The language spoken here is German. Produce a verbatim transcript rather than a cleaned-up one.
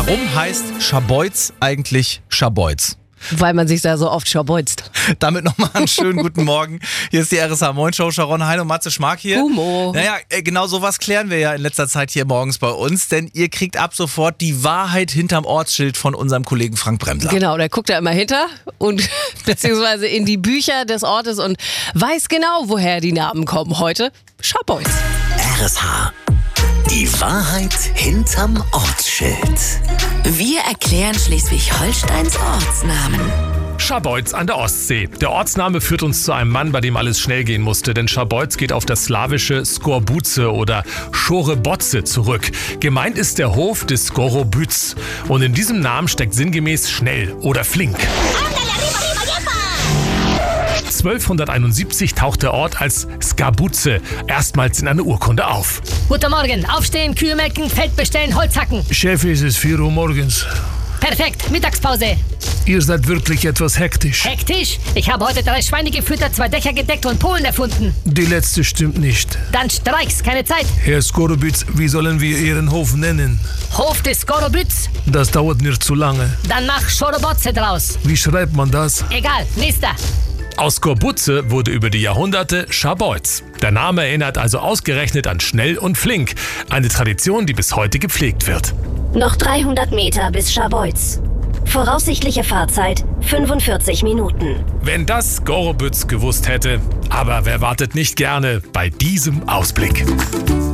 Warum heißt Scharbeutz eigentlich Scharbeutz? Weil man sich da so oft scharbeutzt. Damit nochmal einen schönen guten Morgen. Hier ist die R S H Moin Show. Sharon Hein und Matze Schmark hier. Humo. Naja, genau sowas klären wir ja in letzter Zeit hier morgens bei uns, denn ihr kriegt ab sofort die Wahrheit hinterm Ortsschild von unserem Kollegen Frank Bremser. Genau, der guckt da immer hinter und beziehungsweise in die Bücher des Ortes und weiß genau, woher die Namen kommen. Heute Scharbeutz. R S H. Die Wahrheit hinterm Ortsschild. Wir erklären Schleswig-Holsteins Ortsnamen. Scharbeutz an der Ostsee. Der Ortsname führt uns zu einem Mann, bei dem alles schnell gehen musste, denn Scharbeutz geht auf das slawische Skorbuce oder Schorebotze zurück. Gemeint ist der Hof des Skorobyz und in diesem Namen steckt sinngemäß schnell oder flink. zwölfhunderteinundsiebzig taucht der Ort als Skabuce erstmals in einer Urkunde auf. Guten Morgen. Aufstehen, Kühe melken, Feld bestellen, Holz hacken. Chef, es ist vier Uhr morgens. Perfekt. Mittagspause. Ihr seid wirklich etwas hektisch. Hektisch? Ich habe heute drei Schweine gefüttert, zwei Dächer gedeckt und Polen erfunden. Die letzte stimmt nicht. Dann streich's, keine Zeit. Herr Skorobyz, wie sollen wir Ihren Hof nennen? Hof des Skorobyz? Das dauert mir zu lange. Dann mach Schorebotze draus. Wie schreibt man das? Egal. Nächster. Aus Skorbuce wurde über die Jahrhunderte Scharbeutz. Der Name erinnert also ausgerechnet an schnell und flink. Eine Tradition, die bis heute gepflegt wird. Noch dreihundert Meter bis Scharbeutz. Voraussichtliche Fahrzeit fünfundvierzig Minuten. Wenn das Skorobyz gewusst hätte. Aber wer wartet nicht gerne bei diesem Ausblick?